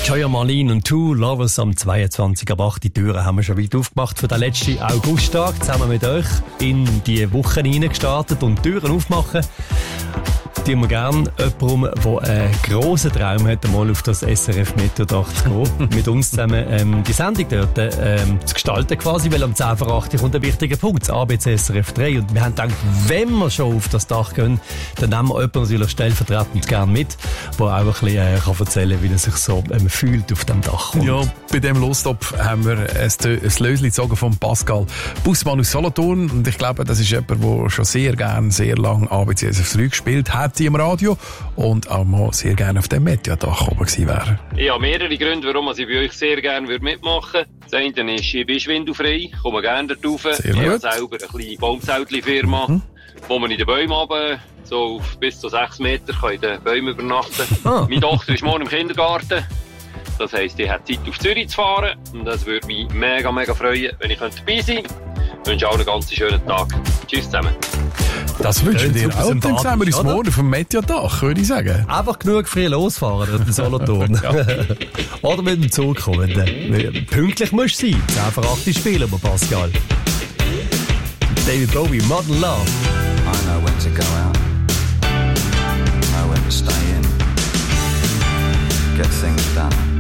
Joya Marlene und Two Lovers am 22. ab 8. Die Türen haben wir schon weit aufgemacht für den letzten Augusttag. Zusammen mit euch in die Woche hineingestartet und Türen aufmachen. Die wir gerne jemandem, der einen grossen Traum hat, mal auf das SRF Meteordach zu gehen, mit uns zusammen die Sendung dort zu gestalten quasi, weil am 10 vor 8 kommt ein wichtiger Punkt, das ABC SRF 3. Und wir haben gedacht, wenn wir schon auf das Dach gehen, dann nehmen wir jemanden natürlich stellvertretend gerne mit, der auch ein bisschen kann erzählen kann, wie er sich so fühlt auf dem Dach. Und ja, bei diesem Lostop haben wir ein Lösli gezogen von Pascal Bussmann aus Solothurn. Und ich glaube, das ist jemand, der schon sehr gerne, sehr lange ABC SRF 3 gespielt hat im Radio und auch mal sehr gerne auf dem Meteordach oben gewesen wäre. Ich habe mehrere Gründe, warum ich bei euch sehr gerne mitmachen würde. Das eine ist, ich bin schwindelfrei, komme gerne dort rauf. Ich habe selber eine kleine Baumzeltli-Firma, wo man in den Bäumen runter, so auf bis zu 6 Meter, kann in den Bäumen übernachten. Meine Tochter ist morgen im Kindergarten. Das heisst, ich habe Zeit, auf Zürich zu fahren. Und das würde mich mega, mega freuen, wenn ich dabei sein könnte. Ich wünsche allen einen ganz schönen Tag. Tschüss zusammen. Das wünsche ich dir auch. Dann sehen wir uns morgen auf dem Meteordach, würde ich sagen. Einfach genug früh losfahren dort in Solothurn. Oder mit dem Zug kommen. Pünktlich musst du sein. 10 vor 8 spielen wir, Pascal. David Bowie, Modern Love. I know when to go out. Know when to stay in. Get things done.